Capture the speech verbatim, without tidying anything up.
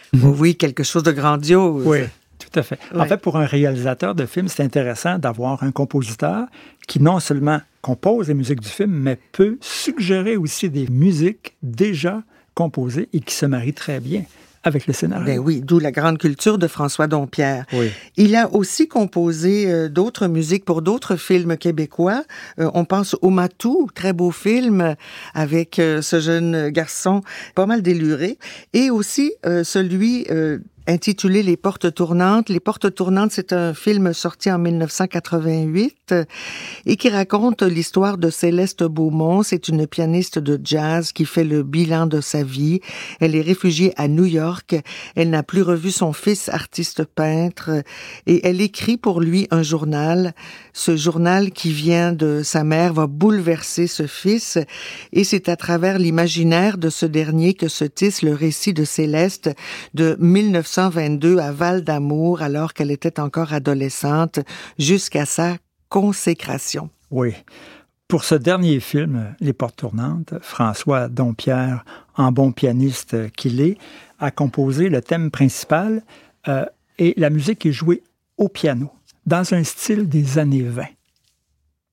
Oui, quelque chose de grandiose. Oui, tout à fait. Ouais. En fait, pour un réalisateur de film, c'est intéressant d'avoir un compositeur qui non seulement compose les musiques du film, mais peut suggérer aussi des musiques déjà composées et qui se marient très bien avec le scénario. Ben oui, d'où la grande culture de François Dompierre. Oui. Il a aussi composé euh, d'autres musiques pour d'autres films québécois. Euh, on pense au Matou, très beau film avec euh, ce jeune garçon pas mal déluré. Et aussi euh, celui euh, intitulé Les Portes tournantes. Les Portes tournantes, c'est un film sorti en dix-neuf cent quatre-vingt-huit euh, et qui raconte l'histoire de Céleste Beaumont. C'est une pianiste de jazz qui fait le bilan de sa vie. Elle est réfugiée à New York. Elle n'a plus revu son fils, artiste peintre, et elle écrit pour lui un journal. Ce journal qui vient de sa mère va bouleverser ce fils, et c'est à travers l'imaginaire de ce dernier que se tisse le récit de Céleste de dix-neuf cent vingt-deux à Val-d'Amour, alors qu'elle était encore adolescente, jusqu'à sa consécration. Oui. Pour ce dernier film, Les Portes tournantes, François Dompierre, en bon pianiste qu'il est, a composé le thème principal euh, et la musique est jouée au piano, dans un style des années vingt.